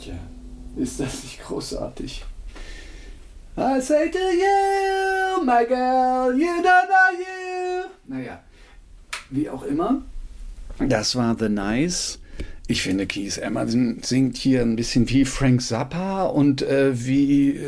Tja, ist das nicht großartig? I say to you, my girl, you don't know you. Naja, wie auch immer. Das war The Nice. Ich finde, Keith Emerson singt hier ein bisschen wie Frank Zappa und wie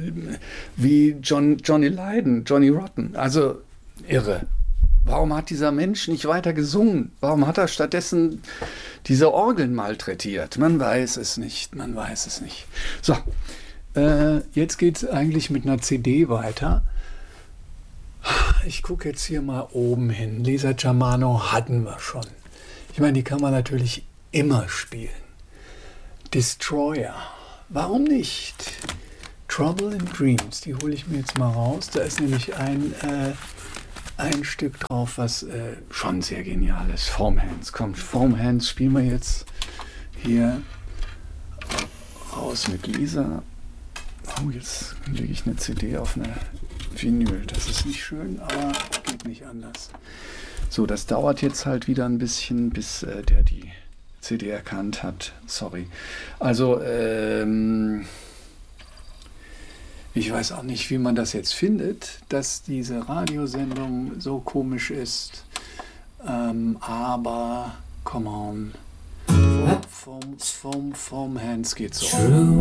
Johnny Lydon, Johnny Rotten. Also irre. Warum hat dieser Mensch nicht weiter gesungen? Warum hat er stattdessen diese Orgeln malträtiert? Man weiß es nicht, man weiß es nicht. So, jetzt geht es eigentlich mit einer CD weiter. Ich gucke jetzt hier mal oben hin. Lisa Germano hatten wir schon. Ich meine, die kann man natürlich immer spielen. Destroyer, warum nicht? Trouble in Dreams, die hole ich mir jetzt mal raus. Da ist nämlich ein Stück drauf, was schon sehr genial ist. Foam Hands, komm, Foam Hands spielen wir jetzt hier raus mit Lisa. Oh, jetzt lege ich eine CD auf eine Vinyl. Das ist nicht schön, aber geht nicht anders. So, das dauert jetzt halt wieder ein bisschen, bis der die CD erkannt hat. Sorry. Also, ich weiß auch nicht, wie man das jetzt findet, dass diese Radiosendung so komisch ist. Aber, come on. Foam Hands geht so.